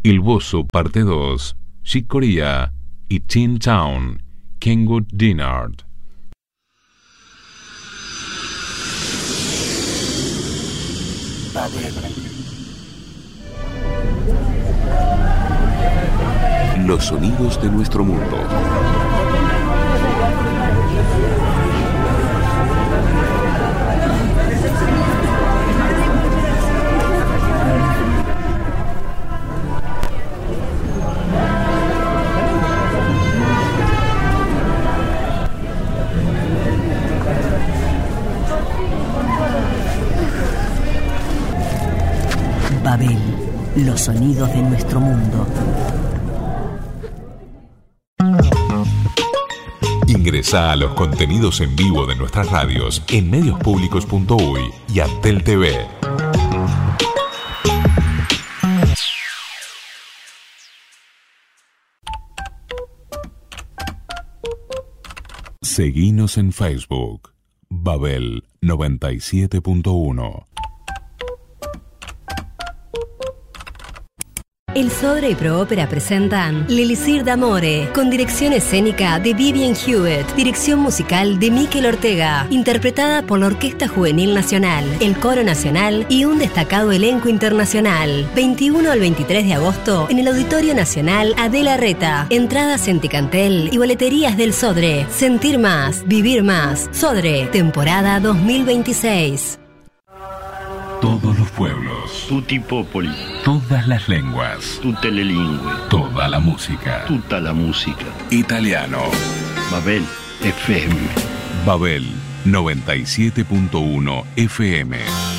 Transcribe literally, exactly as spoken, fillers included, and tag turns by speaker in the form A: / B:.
A: Il Bozo Parte dos, Chick Corea y Teen Town, Kenwood Dinard.
B: Los sonidos de nuestro mundo.
C: Babel, los sonidos de nuestro mundo.
D: Ingresá a los contenidos en vivo de nuestras radios en mediospublicos punto uy y Antel T V. Seguinos en Facebook, Babel noventa y siete punto uno.
E: El Sodre y Proópera presentan L'Elisir d'Amore, con dirección escénica de Vivian Hewitt, dirección musical de Mikel Ortega, interpretada por la Orquesta Juvenil Nacional, el Coro Nacional y un destacado elenco internacional. veintiuno al veintitrés de agosto en el Auditorio Nacional Adela Reta. Entradas en Ticantel y boleterías del Sodre. Sentir más, vivir más. Sodre, temporada dos mil veintiséis.
D: Todos los pueblos,
F: tutti popoli,
D: todas las lenguas,
F: tutte le lingue,
D: toda la música,
F: tutta la música.
D: Italiano.
F: Babel F M.
D: Babel noventa y siete punto uno F M.